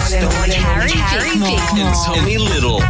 Carrie Bickmore. And Tommy Little.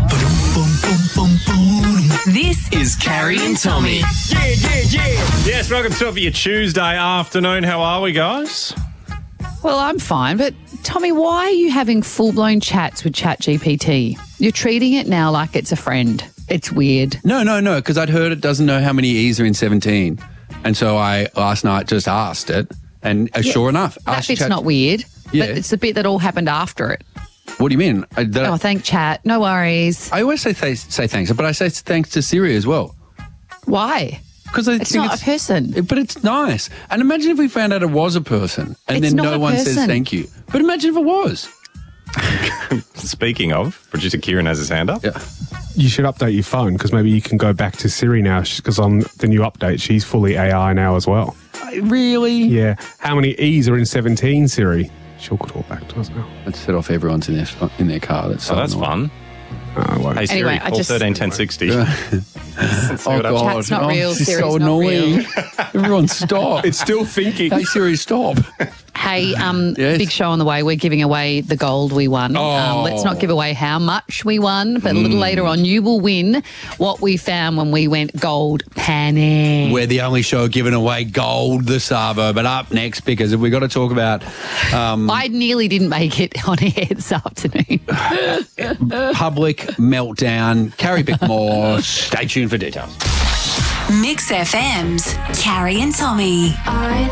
This Is Carrie and Tommy. Yes, welcome to your Tuesday afternoon. How are we, guys? Well, I'm fine, but Tommy, why are you having full-blown chats with ChatGPT? You're treating it now like it's a friend. It's weird. No, because I'd heard it doesn't know how many E's are in 17. And so I last night just asked it, and sure enough. That bit's not weird, Yeah. but it's the bit that all happened after it. What do you mean? Oh, thank Chat. No worries. I always say thanks, but I say thanks to Siri as well. Why? Because I It's think not a person. But it's nice. And imagine if we found out it was a person and It's then not no a one says person. thank you. But imagine if it was. Speaking of, producer Kieran has his hand up. Yeah. You should update your phone because maybe you can go back to Siri now because on the new update, she's fully AI now as well. Really? Yeah. How many E's are in 17, Siri? She'll talk back to us now. Let's set off everyone's in their car. That's Oh, that's annoying. fun. I won't. Hey, Siri, Anyway, I call just- 13 1060. Oh, God. Chat's not real, This is Siri's so not annoying. Everyone stop. It's still thinking. Hey, Siri, stop. Hey, Yes? big show on the way. We're giving away the gold we won. Oh. Let's not give away how much we won, but a little later on, you will win what we found when we went gold panning. We're the only show giving away gold this Savo. But up next, because we've got to talk about I nearly didn't make it on air this afternoon. public meltdown. Carrie Bickmore. Stay tuned for details. Mix FM's Carrie and Tommy.